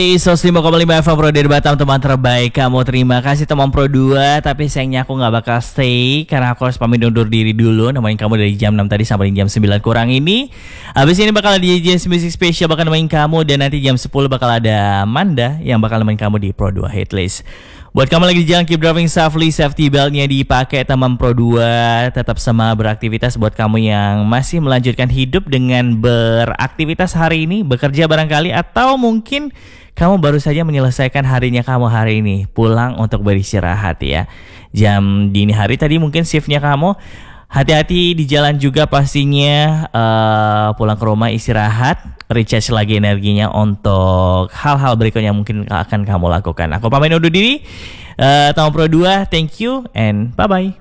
Sos 5,5 FM Pro dari Batam, teman terbaik kamu. Terima kasih teman Pro 2. Tapi sayangnya aku gak bakal stay karena aku harus pamit undur diri dulu. Nemenin kamu dari jam 6 tadi sampai jam 9 kurang ini. Habis ini bakal ada Jazz Music Special bakal nemenin kamu. Dan nanti jam 10 bakal ada Manda yang bakal nemenin kamu di Pro 2 Hitlist. Buat kamu lagi di jalan, keep driving safely, safety beltnya dipakai teman Pro 2. Tetap semangat beraktivitas buat kamu yang masih melanjutkan hidup dengan beraktivitas hari ini, bekerja barangkali, atau mungkin kamu baru saja menyelesaikan harinya kamu hari ini, pulang untuk beristirahat ya. Jam dini hari tadi mungkin shiftnya kamu. Hati-hati di jalan juga pastinya, pulang ke rumah istirahat, recharge lagi energinya untuk hal-hal berikutnya mungkin akan kamu lakukan. Aku pamit undur diri, Tamu Pro 2, thank you and bye-bye.